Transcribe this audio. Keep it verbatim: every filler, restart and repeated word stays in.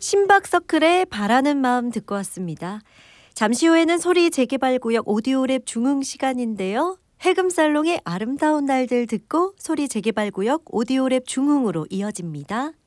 심박서클의 바라는 마음 듣고 왔습니다. 잠시 후에는 소리 재개발구역 오디오랩 중흥 시간인데요. 해금살롱의 아름다운 날들 듣고 소리 재개발구역 오디오랩 중흥으로 이어집니다.